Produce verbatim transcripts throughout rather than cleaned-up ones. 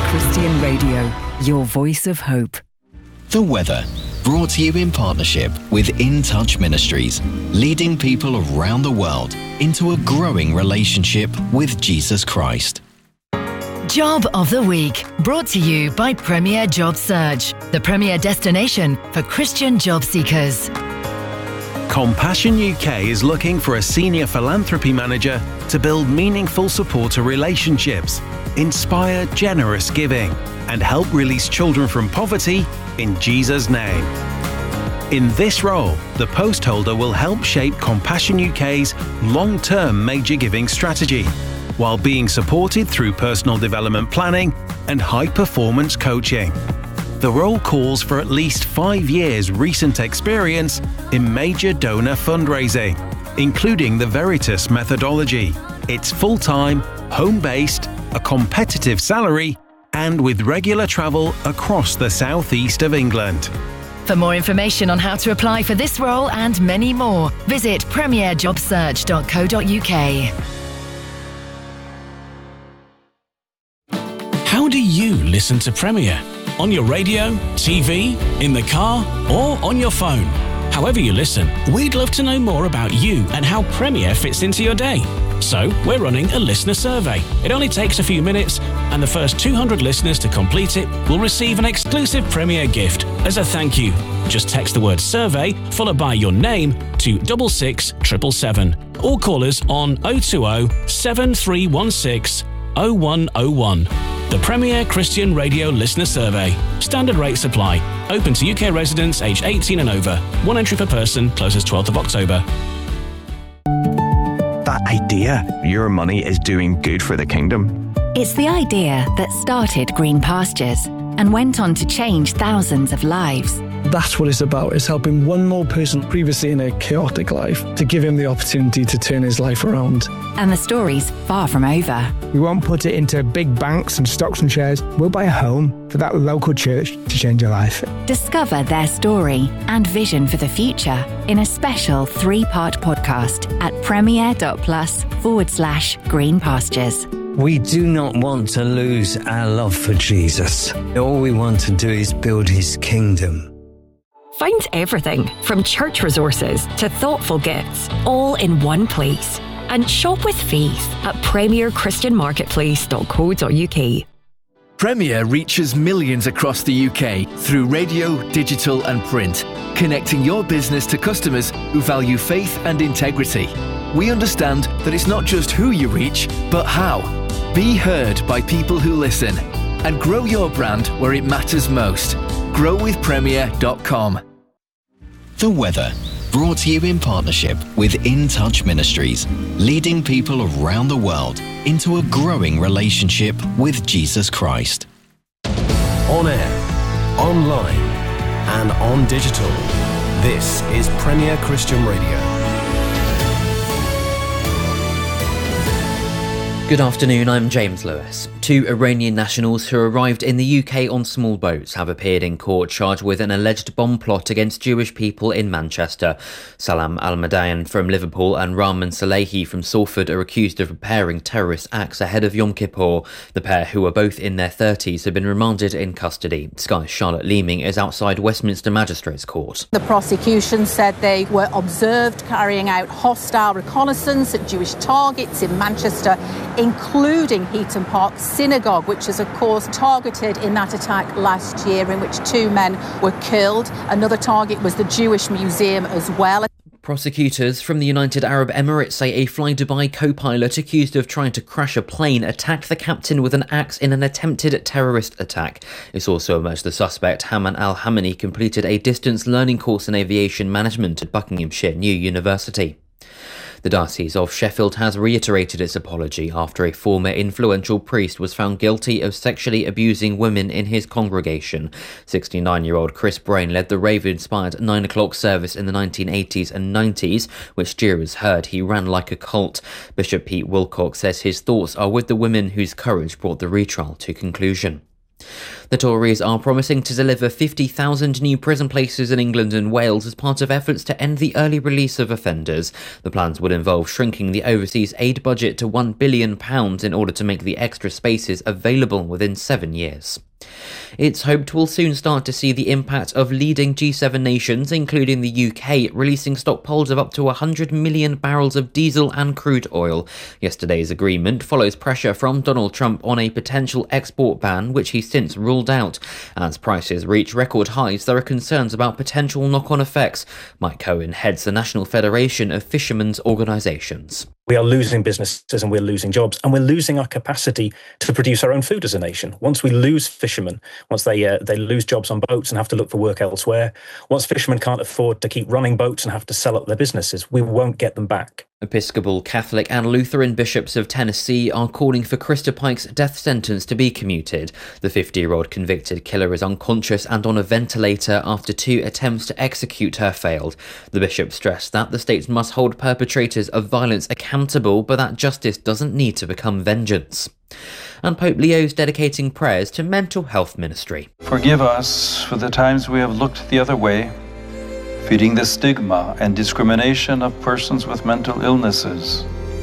Christian Radio, your voice of hope. The weather, brought to you in partnership with In Touch Ministries, leading people around the world into a growing relationship with Jesus Christ. Job of the Week, brought to you by Premier Job Search, the premier destination for Christian job seekers. Compassion U K is looking for a senior philanthropy manager to build meaningful supporter relationships, inspire generous giving, and help release children from poverty in Jesus' name. In this role, the post holder will help shape Compassion U K's long-term major giving strategy, while being supported through personal development planning and high-performance coaching. The role calls for at least five years' recent experience in major donor fundraising, including the Veritas methodology. It's full-time, home-based, a competitive salary, and with regular travel across the southeast of England. For more information on how to apply for this role and many more, visit premier job search dot co dot uk. How do you listen to Premier? On your radio, T V, in the car, or on your phone? However you listen, we'd love to know more about you and how Premier fits into your day. So, we're running a listener survey. It only takes a few minutes, and the first two hundred listeners to complete it will receive an exclusive Premier gift as a thank you. Just text the word survey followed by your name to six six seven seven seven or call us on oh two oh, seven three one six, oh one oh one. The Premier Christian Radio Listener Survey. Standard rates apply. Open to U K residents aged eighteen and over. One entry per person. Closes twelfth of October. That idea, your money is doing good for the kingdom. It's the idea that started Green Pastures and went on to change thousands of lives. That's what it's about, is helping one more person previously in a chaotic life to give him the opportunity to turn his life around. And the story's far from over. We won't put it into big banks and stocks and shares. We'll buy a home for that local church to change your life. Discover their story and vision for the future in a special three-part podcast at premier.plus forward slash green pastures. We do not want to lose our love for Jesus. All we want to do is build his kingdom. Find everything from church resources to thoughtful gifts all in one place. And shop with faith at premier christian marketplace dot co dot uk. Premier reaches millions across the U K through radio, digital and print, connecting your business to customers who value faith and integrity. We understand that it's not just who you reach, but how. Be heard by people who listen and grow your brand where it matters most. grow with premier dot com. The weather, brought to you in partnership with In Touch Ministries, leading people around the world into a growing relationship with Jesus Christ. On air, online, and on digital. This is Premier Christian Radio. Good afternoon, I'm James Lewis. Two Iranian nationals who arrived in the U K on small boats have appeared in court charged with an alleged bomb plot against Jewish people in Manchester. Salam Al-Madayan from Liverpool and Rahman Salehi from Salford are accused of preparing terrorist acts ahead of Yom Kippur. The pair, who are both in their thirties, have been remanded in custody. Sky's Charlotte Leeming is outside Westminster Magistrates Court. The prosecution said they were observed carrying out hostile reconnaissance at Jewish targets in Manchester, including Heaton Park Synagogue, which is of course targeted in that attack last year in which two men were killed. Another target was the Jewish Museum as well. Prosecutors from the United Arab Emirates say a Fly Dubai co-pilot accused of trying to crash a plane attacked the captain with an axe in an attempted terrorist attack. It's also emerged the suspect, Haman Al-Hamani, completed a distance learning course in aviation management at Buckinghamshire New University. The Diocese of Sheffield has reiterated its apology after a former influential priest was found guilty of sexually abusing women in his congregation. sixty-nine-year-old Chris Brain led the rave-inspired nine o'clock service in the nineteen eighties and nineties, which jurors heard he ran like a cult. Bishop Pete Wilcox says his thoughts are with the women whose courage brought the retrial to conclusion. The Tories are promising to deliver fifty thousand new prison places in England and Wales as part of efforts to end the early release of offenders. The plans would involve shrinking the overseas aid budget to one billion pounds in order to make the extra spaces available within seven years. It's hoped we'll soon start to see the impact of leading G seven nations, including the U K, releasing stockpiles of up to one hundred million barrels of diesel and crude oil. Yesterday's agreement follows pressure from Donald Trump on a potential export ban, which he's since ruled out. As prices reach record highs, there are concerns about potential knock-on effects. Mike Cohen heads the National Federation of Fishermen's Organisations. We are losing businesses and we're losing jobs, and we're losing our capacity to produce our own food as a nation. Once we lose fishermen, once they uh, they lose jobs on boats and have to look for work elsewhere, once fishermen can't afford to keep running boats and have to sell up their businesses, we won't get them back. Episcopal, Catholic and Lutheran bishops of Tennessee are calling for Krista Pike's death sentence to be commuted. The fifty-year-old convicted killer is unconscious and on a ventilator after two attempts to execute her failed. The bishop stressed that the states must hold perpetrators of violence accountable, but that justice doesn't need to become vengeance. And Pope Leo's dedicating prayers to mental health ministry. Forgive us for the times we have looked the other way, feeding the stigma and discrimination of persons with mental illnesses.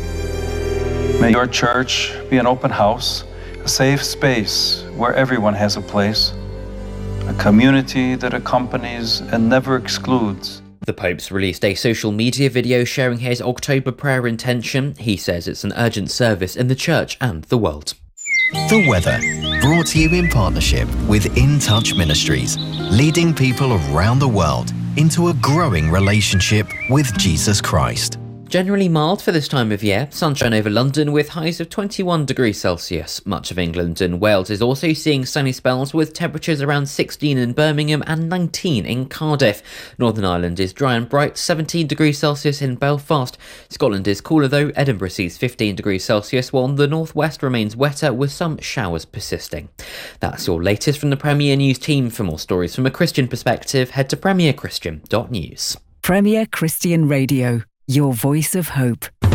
May your church be an open house, a safe space where everyone has a place, a community that accompanies and never excludes. The Pope's released a social media video sharing his October prayer intention. He says it's an urgent service in the church and the world. The weather, brought to you in partnership with In Touch Ministries, leading people around the world into a growing relationship with Jesus Christ. Generally mild for this time of year, sunshine over London with highs of twenty-one degrees Celsius. Much of England and Wales is also seeing sunny spells with temperatures around sixteen in Birmingham and nineteen in Cardiff. Northern Ireland is dry and bright, seventeen degrees Celsius in Belfast. Scotland is cooler though, Edinburgh sees fifteen degrees Celsius, while the northwest remains wetter with some showers persisting. That's your latest from the Premier News team. For more stories from a Christian perspective, head to premier christian dot news. Premier Christian Radio. Your voice of hope.